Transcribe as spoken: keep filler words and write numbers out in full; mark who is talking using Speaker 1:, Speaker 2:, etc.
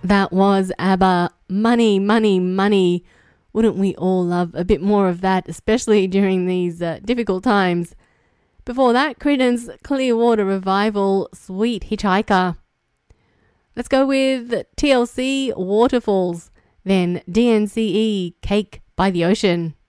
Speaker 1: That was ABBA. Money, money, money. Wouldn't we all love a bit more of that, especially during these uh, difficult times? Before that, Creedence Clearwater Revival, Sweet Hitchhiker. Let's go with T L C, Waterfalls. Then D N C E, Cake by the Ocean.